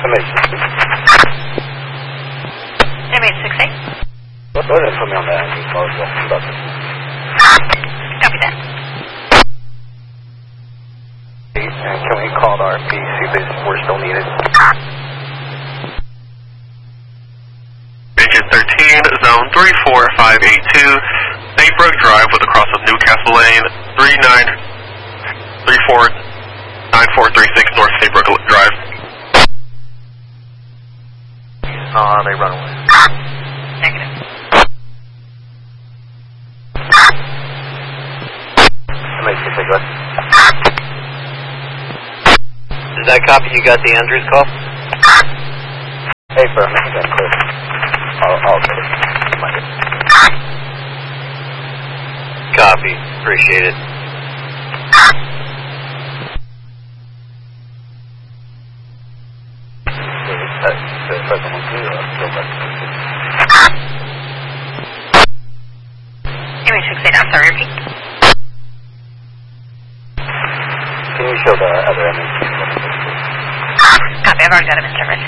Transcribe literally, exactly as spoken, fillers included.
M H six eight. Go ahead and put me on that. Copy that. And can we call the R P, see if we're still needed? Engine thirteen, zone three four five eight two, Saintbrook Drive with a cross of Newcastle Lane, three nine three four nine four three six North Saintbrook Drive. Uh, they run away. Negative. M H six eight, go ahead. Does that copy? You got the Andrews call? Hey, bro, make that clear. I'll, I'll get it. Copy. Appreciate it. M H six eight, I'm sorry, repeat. Can you show the other M H? Copy, I've already got him in service.